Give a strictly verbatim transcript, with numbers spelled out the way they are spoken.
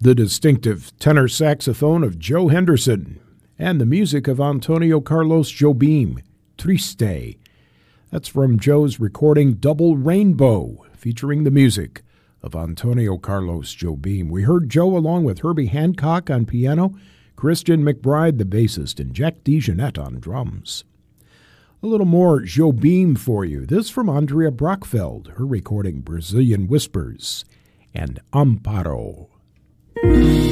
the distinctive tenor saxophone of Joe Henderson, and the music of Antonio Carlos Jobim, Triste. That's from Joe's recording Double Rainbow, featuring the music of Antonio Carlos Jobim. We heard Joe along with Herbie Hancock on piano, Christian McBride, the bassist, and Jack DeJohnette on drums. A little more Jobim for you. This from Andrea Brockfeld, her recording Brazilian Whispers and Amparo.